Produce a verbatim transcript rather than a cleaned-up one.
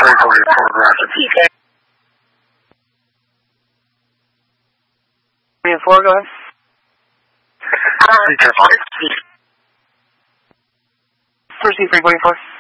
four, roger. three and four, go ahead. Be careful. First, three, four, four.